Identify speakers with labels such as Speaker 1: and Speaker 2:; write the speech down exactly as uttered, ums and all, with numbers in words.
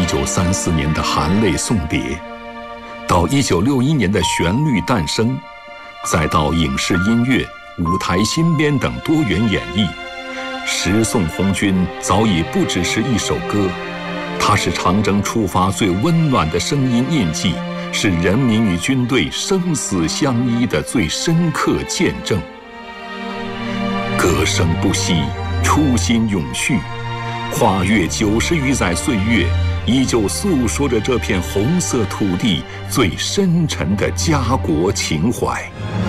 Speaker 1: 九三四年的含泪送别，到一九六一年的旋律诞生，再到影视音乐、舞台新编等多元演绎，十送红军早已不只是一首歌，它是长征出发最温暖的声音印记，是人民与军队生死相依的最深刻见证。歌声不息，初心永续，跨越九十余载岁月，依旧诉说着这片红色土地最深沉的家国情怀。